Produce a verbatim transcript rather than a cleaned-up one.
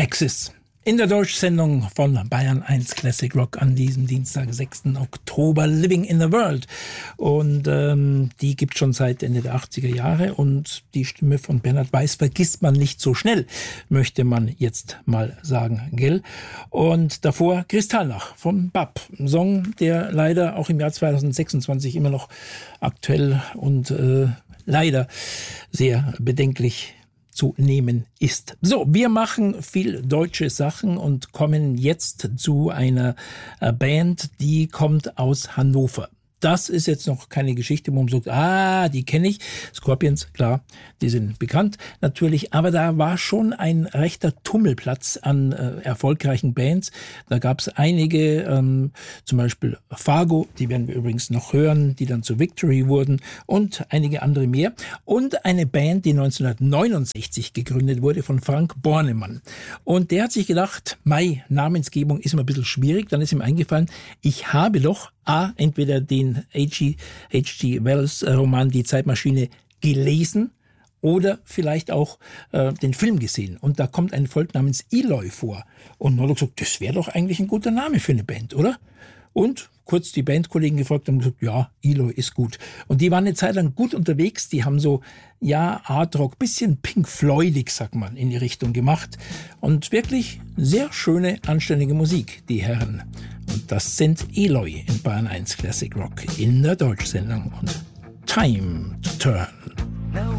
Axis. In der Deutschsendung von Bayern eins Classic Rock an diesem Dienstag, sechsten Oktober, Living in the World. Und ähm, die gibt schon seit Ende der achtziger Jahre und die Stimme von Bernhard Weiss vergisst man nicht so schnell, möchte man jetzt mal sagen, gell? Und davor Kristallnach vom B A P, ein Song, der leider auch im Jahr zweitausendsechsundzwanzig immer noch aktuell und äh, leider sehr bedenklich zu nehmen ist. So, wir machen viel deutsche Sachen und kommen jetzt zu einer Band, die kommt aus Hannover. Das ist jetzt noch keine Geschichte, wo man sagt, ah, die kenne ich. Scorpions, klar, die sind bekannt natürlich. Aber da war schon ein rechter Tummelplatz an äh, erfolgreichen Bands. Da gab es einige, ähm, zum Beispiel Fargo, die werden wir übrigens noch hören, die dann zu Victory wurden und einige andere mehr. Und eine Band, die neunzehnhundertneunundsechzig gegründet wurde von Frank Bornemann. Und der hat sich gedacht, Mai, Namensgebung ist immer ein bisschen schwierig. Dann ist ihm eingefallen, ich habe doch A, entweder den H G Wells Roman Die Zeitmaschine gelesen oder vielleicht auch äh, den Film gesehen. Und da kommt ein Volk namens Eloy vor. Und man hat gesagt, das wäre doch eigentlich ein guter Name für eine Band, oder? Und kurz die Bandkollegen gefragt und gesagt, ja, Eloy ist gut. Und die waren eine Zeit lang gut unterwegs. Die haben so, ja, Art Rock, bisschen Pink Floydig, sagt man, in die Richtung gemacht. Und wirklich sehr schöne, anständige Musik, die Herren. Und das sind Eloy in Bayern eins Classic Rock in der Deutschsendung und Time to Turn.